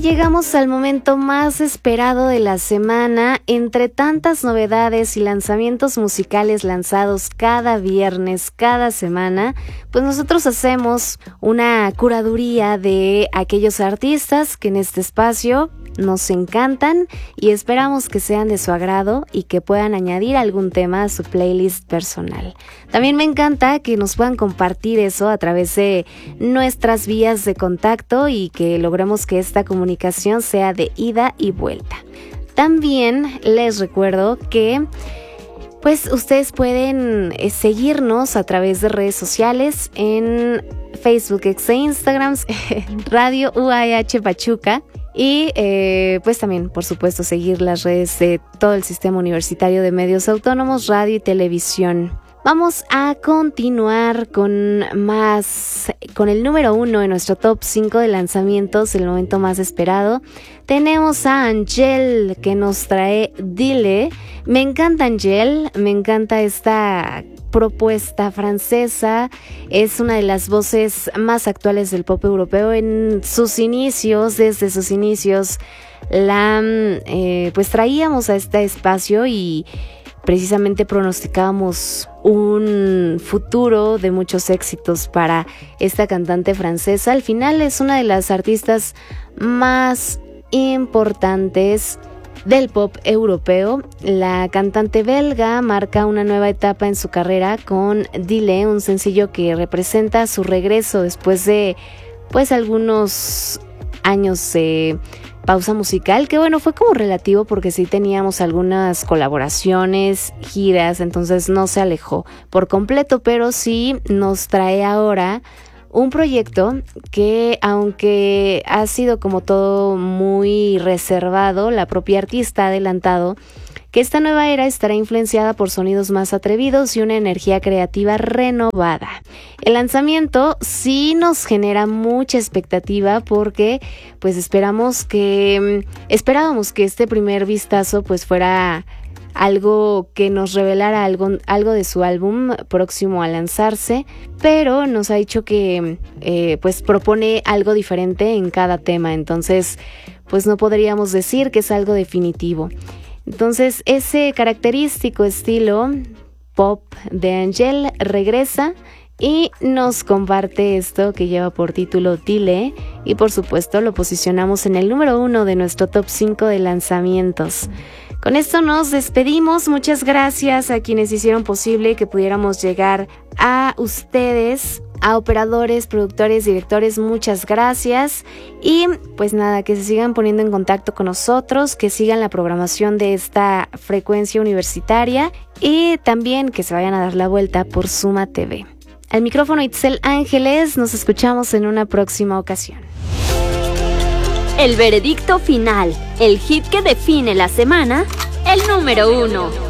llegamos al momento más esperado de la semana. Entre tantas novedades y lanzamientos musicales lanzados cada viernes, cada semana, pues nosotros hacemos una curaduría de aquellos artistas que en este espacio nos encantan y esperamos que sean de su agrado y que puedan añadir algún tema a su playlist personal. También me encanta que nos puedan compartir eso a través de nuestras vías de contacto y que logremos que esta comunicación sea de ida y vuelta. También les recuerdo que pues ustedes pueden seguirnos a través de redes sociales en Facebook e Instagram, Radio UAH Pachuca. Y pues también, por supuesto, seguir las redes de todo el Sistema Universitario de Medios Autónomos, Radio y Televisión. Vamos a continuar con el número 1 en nuestro top 5 de lanzamientos, el momento más esperado. Tenemos a Angèle que nos trae Dile. Me encanta Angèle, me encanta esta propuesta francesa. Es una de las voces más actuales del pop europeo. En sus inicios, desde sus inicios, pues traíamos a este espacio y precisamente pronosticábamos un futuro de muchos éxitos para esta cantante francesa. Al final es una de las artistas más importantes del pop europeo. La cantante belga marca una nueva etapa en su carrera con Dile, un sencillo que representa su regreso después de pues algunos años de pausa musical, que bueno, fue como relativo porque sí teníamos algunas colaboraciones, giras, entonces no se alejó por completo, pero sí nos trae ahora un proyecto que, aunque ha sido como todo muy reservado, la propia artista ha adelantado que esta nueva era estará influenciada por sonidos más atrevidos y una energía creativa renovada. El lanzamiento sí nos genera mucha expectativa porque pues esperábamos que este primer vistazo pues fuera algo que nos revelara algo de su álbum próximo a lanzarse, pero nos ha dicho que pues propone algo diferente en cada tema, entonces pues no podríamos decir que es algo definitivo. Entonces ese característico estilo pop de Angèle regresa y nos comparte esto que lleva por título Dile, y por supuesto lo posicionamos en el número 1 de nuestro top 5 de lanzamientos. Con esto nos despedimos. Muchas gracias a quienes hicieron posible que pudiéramos llegar a ustedes, a operadores, productores, directores, muchas gracias. Y pues nada, que se sigan poniendo en contacto con nosotros, que sigan la programación de esta frecuencia universitaria y también que se vayan a dar la vuelta por Suma TV. Al micrófono Itzel Ángeles, nos escuchamos en una próxima ocasión. El veredicto final, el hit que define la semana, el número 1.